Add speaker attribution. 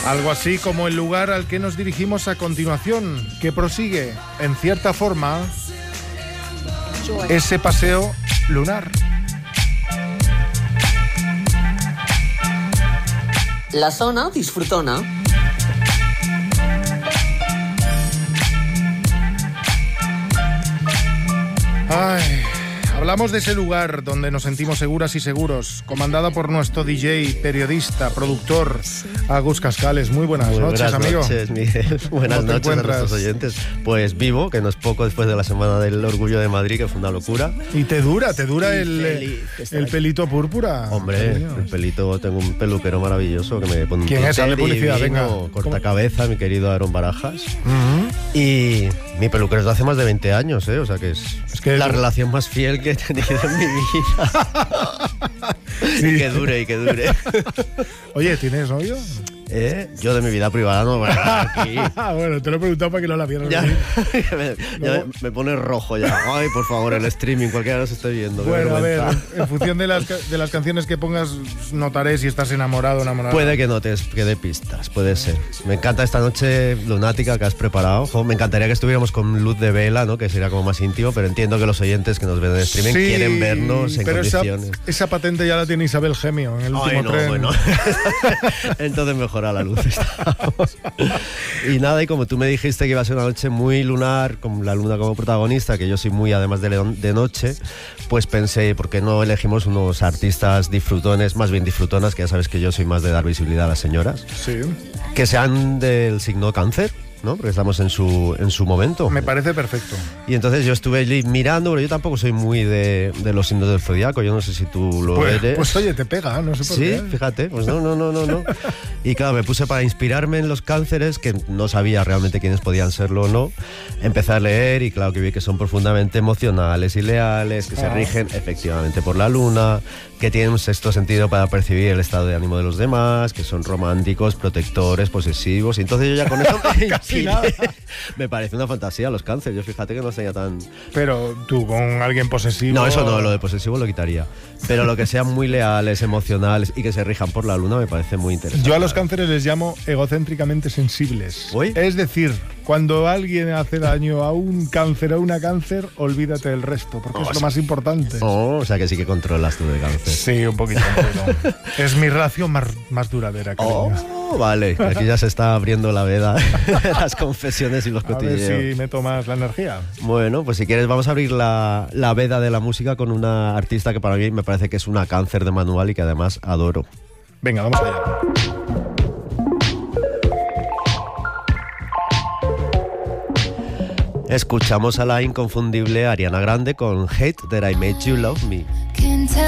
Speaker 1: Algo así como el lugar al que nos dirigimos a continuación, que prosigue, en cierta forma, ese paseo lunar.
Speaker 2: La zona disfrutona.
Speaker 1: Ay, hablamos de ese lugar donde nos sentimos seguras y seguros, comandada por nuestro DJ, periodista, productor, Agus Cascales. Muy buenas noches, amigo.
Speaker 3: Buenas noches, Miguel. Buenas noches a nuestros oyentes. Pues vivo, que no es poco después de la Semana del Orgullo de Madrid, que fue una locura.
Speaker 1: Y te dura el pelito púrpura.
Speaker 3: Hombre, el pelito, tengo un peluquero maravilloso que me pone un
Speaker 1: ¿Quién es? Hable publicidad, venga.
Speaker 3: Corta cabeza, mi querido Aaron Barajas. Y mi peluquero es de hace más de 20 años, o sea que es la relación más fiel que he tenido en mi vida. Sí. Y que dure.
Speaker 1: Oye, ¿tienes novio?
Speaker 3: Yo de mi vida privada no voy a hablar aquí.
Speaker 1: Bueno, te lo he preguntado para que no la vieras.
Speaker 3: Me pone rojo ya. Ay, por favor, el streaming, cualquiera nos esté viendo.
Speaker 1: Bueno, a ver, en función de las canciones que pongas, notaré si estás enamorado o enamorada.
Speaker 3: Puede que notes, que dé pistas, puede ser. Me encanta esta noche lunática que has preparado. Me encantaría que estuviéramos con luz de vela, ¿no? Que sería como más íntimo, pero entiendo que los oyentes que nos ven en streaming quieren vernos en condiciones.
Speaker 1: Esa patente ya la tiene Isabel Gemio en el último tren.
Speaker 3: Bueno. Entonces mejor a la luz estamos. Y nada, y como tú me dijiste que iba a ser una noche muy lunar, con la luna como protagonista, que yo soy muy además de noche, pues pensé, ¿por qué no elegimos unos artistas disfrutones, más bien disfrutonas, que ya sabes que yo soy más de dar visibilidad a las señoras?
Speaker 1: Sí.
Speaker 3: Que sean del signo Cáncer, ¿no? Porque estamos en su momento.
Speaker 1: Me parece perfecto.
Speaker 3: Y entonces yo estuve mirando, pero yo tampoco soy muy de los signos del zodiaco. Yo no sé si tú lo eres.
Speaker 1: Pues oye, te pega, no sé por qué.
Speaker 3: Sí, fíjate, pues no. Y claro, me puse para inspirarme en los cánceres, que no sabía realmente quiénes podían serlo o no. Empecé a leer y claro que vi que son profundamente emocionales y leales, que se rigen efectivamente por la luna, que tienen un sexto sentido para percibir el estado de ánimo de los demás, que son románticos, protectores, posesivos. Y entonces yo ya con eso me parece una fantasía los cánceres. Yo fíjate que no sería tan...
Speaker 1: Pero tú con alguien posesivo...
Speaker 3: No, eso no, lo de posesivo lo quitaría. Pero lo que sean muy leales, emocionales y que se rijan por la luna me parece muy interesante.
Speaker 1: Yo a los cánceres les llamo egocéntricamente sensibles.
Speaker 3: ¿Uy?
Speaker 1: Es decir, cuando alguien hace daño a un cáncer o una cáncer, olvídate del resto, porque es lo más importante.
Speaker 3: O sea que sí que controlas tú de cáncer.
Speaker 1: Sí, un poquito. Es mi relación más duradera, cariño.
Speaker 3: Vale, aquí ya se está abriendo la veda, las confesiones y los cotilleos.
Speaker 1: A ver si me tomas la energía.
Speaker 3: Bueno, pues si quieres vamos a abrir la veda de la música con una artista que para mí me parece que es una cáncer de manual y que además adoro.
Speaker 1: Venga, vamos allá.
Speaker 3: Escuchamos a la inconfundible Ariana Grande con Hate That I Made You Love Me.